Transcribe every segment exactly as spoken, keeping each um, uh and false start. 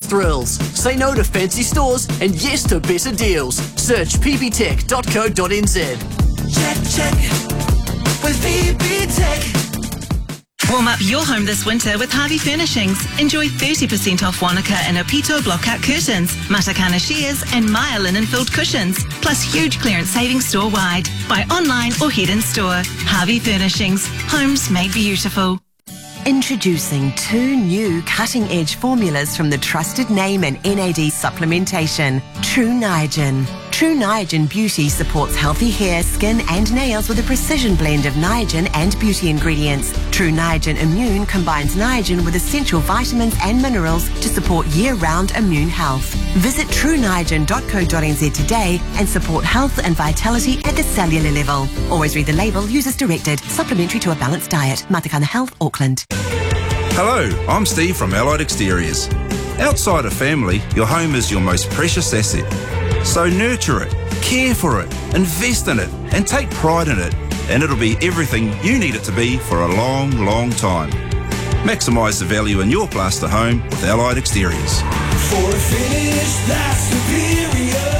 thrills. Say no to fancy stores and yes to better deals. Search p b tech dot co dot n z. Check, check with V B Tech. Warm up your home this winter with Harvey Furnishings. Enjoy thirty percent off Wanaka and Opito block-out curtains, Matakana shears and Maya linen-filled cushions, plus huge clearance savings store-wide. Buy online or head in store. Harvey Furnishings. Homes made beautiful. Introducing two new cutting-edge formulas from the trusted name in N A D supplementation, True Niagen. True Niagen Beauty supports healthy hair, skin and nails with a precision blend of Niagen and beauty ingredients. True Niagen Immune combines Niagen with essential vitamins and minerals to support year-round immune health. Visit true niagen dot co dot n z today and support health and vitality at the cellular level. Always read the label, use as directed. Supplementary to a balanced diet. Matakana Health, Auckland. Hello, I'm Steve from Allied Exteriors. Outside of family, your home is your most precious asset. So nurture it, care for it, invest in it, and take pride in it, and it'll be everything you need it to be for a long, long time. Maximise the value in your plaster home with Allied Exteriors. For a finish that's superior,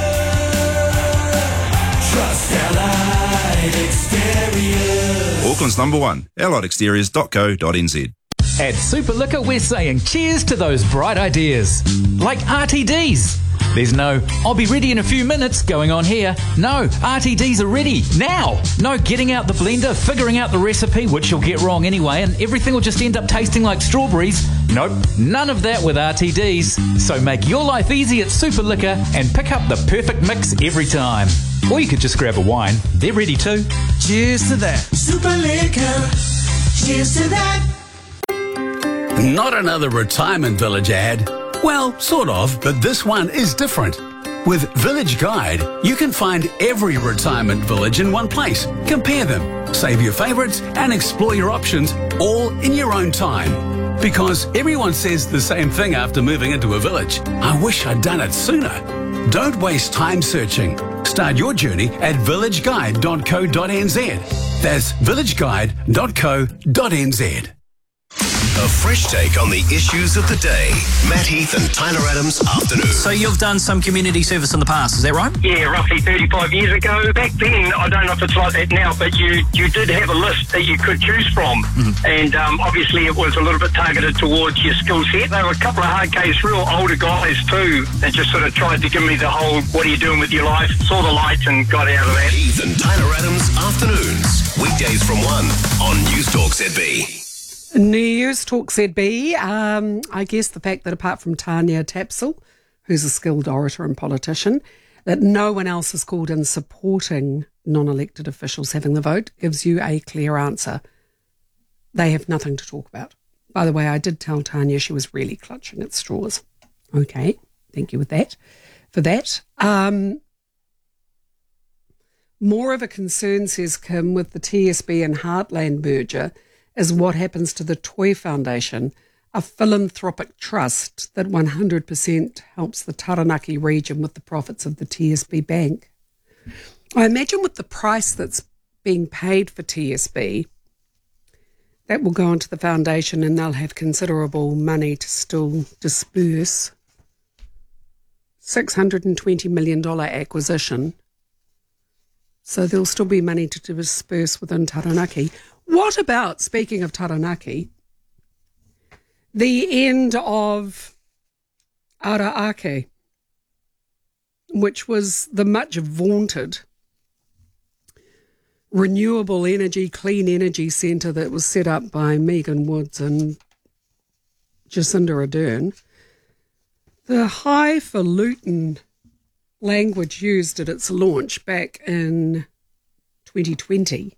trust Allied Exteriors. Auckland's number one, allied exteriors dot co dot n z. At Super Liquor, we're saying cheers to those bright ideas, like R T Ds. There's no, I'll be ready in a few minutes going on here. No, R T Ds are ready now. No getting out the blender, figuring out the recipe, which you'll get wrong anyway, and everything will just end up tasting like strawberries. Nope, none of that with R T Ds. So make your life easy at Super Liquor and pick up the perfect mix every time. Or you could just grab a wine. They're ready too. Cheers to that. Super Liquor. Cheers to that. Not another retirement village ad. Well, sort of, but this one is different. With Village Guide, you can find every retirement village in one place. Compare them, save your favourites, and explore your options all in your own time. Because everyone says the same thing after moving into a village. I wish I'd done it sooner. Don't waste time searching. Start your journey at village guide dot co dot n z. That's village guide dot co dot n z. A fresh take on the issues of the day. Matt Heath and Tyler Adams afternoon. So you've done some community service in the past, is that right? Yeah, roughly thirty-five years ago. Back then, I don't know if it's like that now, but you, you did have a list that you could choose from. Mm-hmm. And um, obviously it was a little bit targeted towards your skill set. There were a couple of hard case, real older guys too, that just sort of tried to give me the whole, what are you doing with your life? Saw the light and got out of that. Heath and Tyler Adams afternoons. Weekdays from one on News Talk Z B. News Talk Z B. Um, I guess the fact that apart from Tanya Tapsell, who's a skilled orator and politician, that no one else is called in supporting non-elected officials having the vote gives you a clear answer. They have nothing to talk about. By the way, I did tell Tanya she was really clutching at straws. Okay, thank you with that. For that. Um, more of a concern, says Kim, with the T S B and Heartland merger is what happens to the Toi Foundation, a philanthropic trust that one hundred percent helps the Taranaki region with the profits of the T S B Bank. I imagine with the price that's being paid for T S B, that will go into the foundation and they'll have considerable money to still disperse. six hundred twenty million dollars acquisition. So there'll still be money to disperse within Taranaki. What about, speaking of Taranaki, the end of Araake, which was the much vaunted renewable energy, clean energy centre that was set up by Megan Woods and Jacinda Ardern. The highfalutin language used at its launch back in twenty twenty,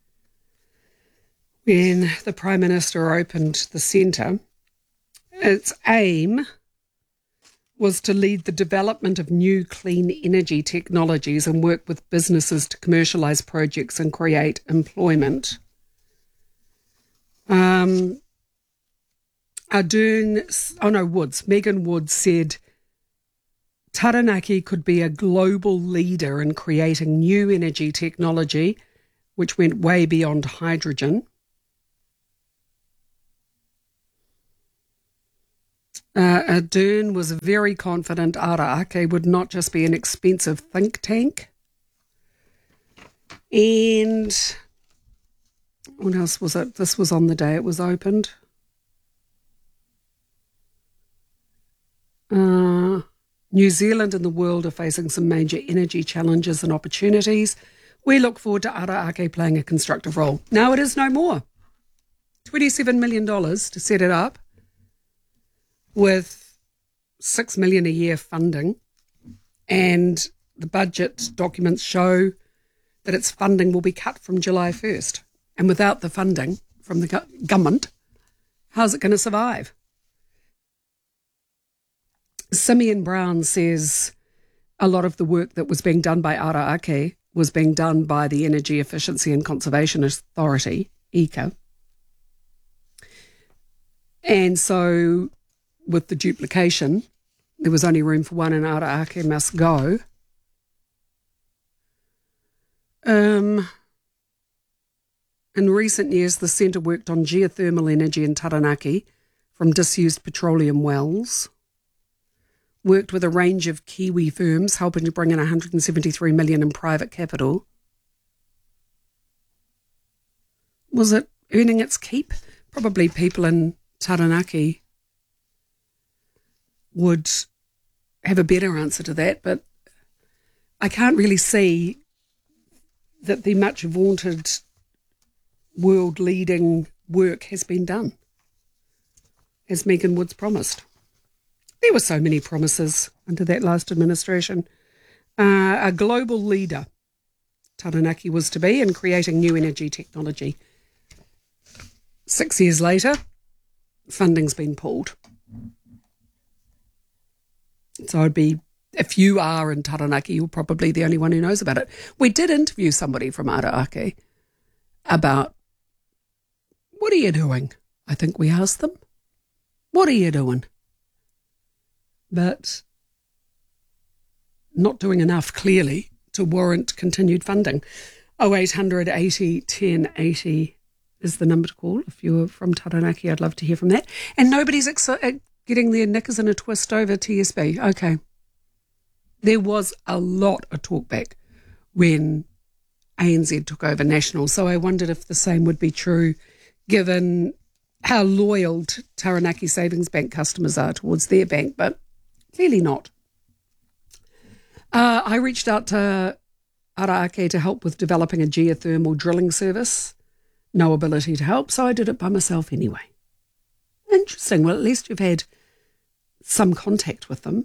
when the Prime Minister opened the centre, its aim was to lead the development of new clean energy technologies and work with businesses to commercialise projects and create employment. Um, Ardern, oh no, Woods, Megan Woods said, Taranaki could be a global leader in creating new energy technology, which went way beyond hydrogen. Uh, Ardern was very confident Ara Ake would not just be an expensive think tank. And what else was it? This was on the day it was opened. Uh, New Zealand and the world are facing some major energy challenges and opportunities. We look forward to Ara Ake playing a constructive role. Now it is no more. twenty-seven million dollars to set it up, with six million dollars a year funding, and the budget documents show that its funding will be cut from July first. And without the funding from the go- government, how's it going to survive? Simeon Brown says a lot of the work that was being done by Ara Ake was being done by the Energy Efficiency and Conservation Authority, E C A. And so with the duplication, there was only room for one, and Ara Ake must go. Um, in recent years, the centre worked on geothermal energy in Taranaki from disused petroleum wells, worked with a range of Kiwi firms, helping to bring in one hundred seventy-three million dollars in private capital. Was it earning its keep? Probably people in Taranaki would have a better answer to that, but I can't really see that the much vaunted world-leading work has been done, as Megan Woods promised. There were so many promises under that last administration. Uh, a global leader, Taranaki was to be, in creating new energy technology. Six years later, funding's been pulled. So I'd be, if you are in Taranaki, you're probably the only one who knows about it. We did interview somebody from Ara Ake about, what are you doing? I think we asked them, what are you doing? But not doing enough, clearly, to warrant continued funding. oh eight hundred eighty ten eighty is the number to call. If you're from Taranaki, I'd love to hear from that. And nobody's ex- getting their knickers in a twist over T S B. Okay. There was a lot of talkback when A N Z took over National, so I wondered if the same would be true given how loyal Taranaki Savings Bank customers are towards their bank, but clearly not. Uh, I reached out to Ara Ake to help with developing a geothermal drilling service. No ability to help, so I did it by myself anyway. Interesting. Well, at least you've had some contact with them.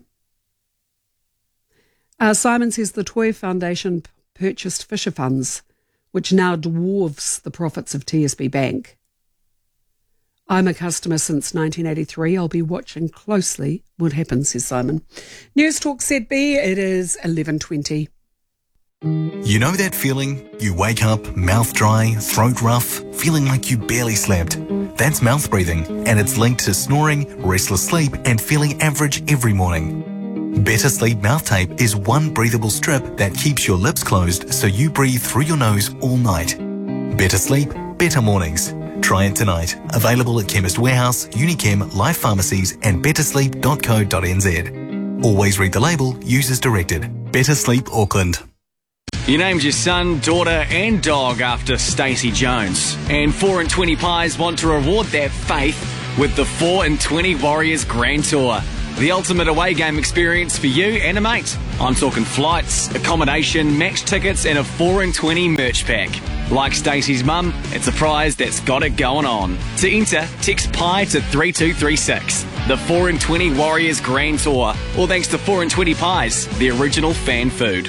Uh, Simon says the Toi Foundation p- purchased Fisher Funds, which now dwarfs the profits of T S B Bank. I'm a customer since nineteen eighty-three. I'll be watching closely what happens, says Simon. News Talk Z B, it is eleven twenty. You know that feeling? You wake up, mouth dry, throat rough, feeling like you barely slept. That's mouth breathing, and it's linked to snoring, restless sleep, and feeling average every morning. Better Sleep Mouth Tape is one breathable strip that keeps your lips closed so you breathe through your nose all night. Better sleep, better mornings. Try it tonight. Available at Chemist Warehouse, Unichem, Life Pharmacies, and better sleep dot co dot n z. Always read the label, use as directed. Better Sleep Auckland. You named your son, daughter and dog after Stacey Jones. And four and twenty Pies want to reward that faith with the four and twenty Warriors Grand Tour. The ultimate away game experience for you and a mate. I'm talking flights, accommodation, match tickets and a four and twenty merch pack. Like Stacey's mum, it's a prize that's got it going on. To enter, text Pie to three two three six. The four and twenty Warriors Grand Tour. All thanks to four and twenty Pies, the original fan food.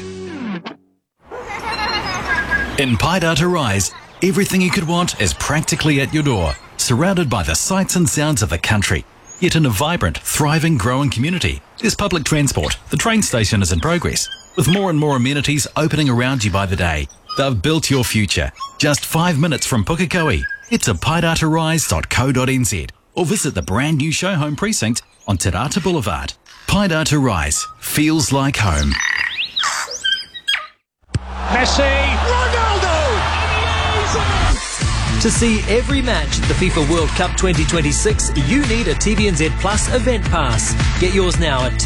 In Paidata Rise, everything you could want is practically at your door, surrounded by the sights and sounds of the country. Yet in a vibrant, thriving, growing community, there's public transport, the train station is in progress, with more and more amenities opening around you by the day. They've built your future. Just five minutes from Pukekohe. Head to paidata rise dot co dot n z or visit the brand new show home precinct on Te Rata Boulevard. Paidata Rise feels like home. Messi, Ronaldo! To see every match at the FIFA World Cup twenty twenty-six, you need a T V N Z Plus event pass. Get yours now at